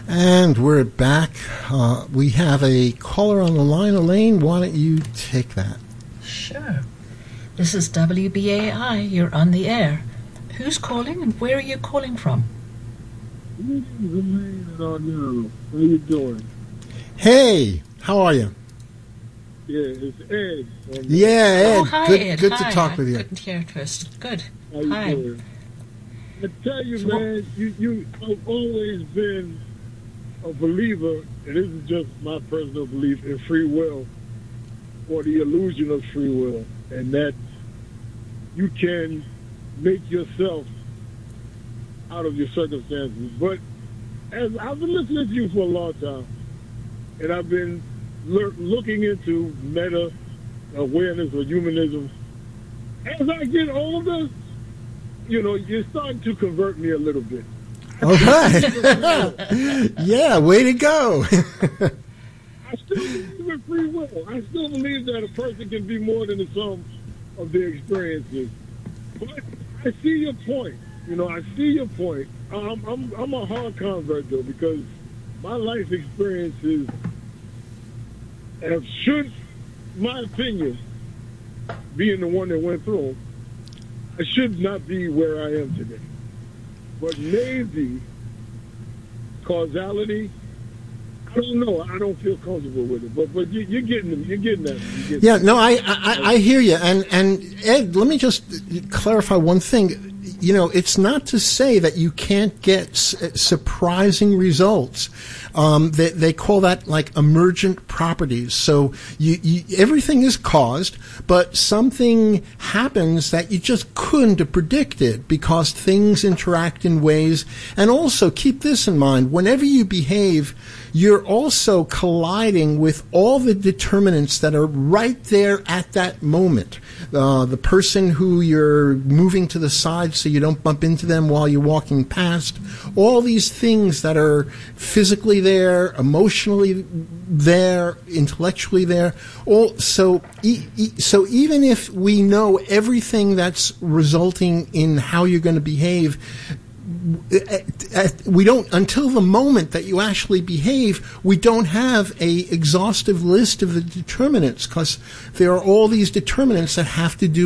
And we're back. We have a caller on the line. Elaine, why don't you take that? Sure. This is WBAI. You're on the air. Who's calling and where are you calling from? This is Elaine in Arnell. How you doing? Hey, how are you? Yeah, it's Ed. Yeah, Ed. Oh, hi, good, Ed. Good Hi. to talk with you. I couldn't hear at first. Good. How you Hi. doing? I tell you, So man, you have always been a believer, and this is just my personal belief, in free will, or the illusion of free will, and that you can make yourself out of your circumstances. But as I've been listening to you for a long time, and I've been looking into meta awareness or humanism, as I get older, you know, you're starting to convert me a little bit. All right. Yeah, way to go. I still believe in free will. I still believe that a person can be more than the sum of their experiences. But I see your point. You know, I see your point. I'm a hard convert, though, because my life experiences have, should, my opinion, being the one that went through them, I should not be where I am today. But maybe causality, I don't know. I don't feel comfortable with it. But you're getting them. You're getting that. Yeah, no, I hear you. And Ed, let me just clarify one thing. You know, it's not to say that you can't get surprising results. They call that like emergent properties. So everything is caused, but something happens that you just couldn't have predicted because things interact in ways. And also keep this in mind: whenever you behave, you're also colliding with all the determinants that are right there at that moment. The person who you're moving to the side so you don't bump into them while you're walking past, all these things that are physically there, emotionally there, intellectually there. So even if we know everything that's resulting in how you're going to behave, we don't, until the moment that you actually behave, we don't have a exhaustive list of the determinants, because there are all these determinants that have to do